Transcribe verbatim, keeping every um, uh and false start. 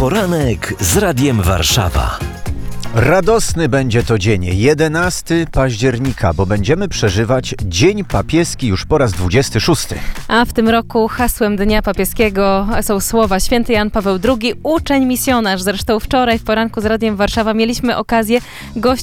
Poranek z Radiem Warszawa. Radosny będzie to dzień, jedenastego października, bo będziemy przeżywać Dzień Papieski już po raz dwudziesty szósty. A w tym roku hasłem Dnia Papieskiego są słowa Święty Jan Paweł drugi, uczeń misjonarz. Zresztą wczoraj w Poranku z Radiem Warszawa mieliśmy okazję gościć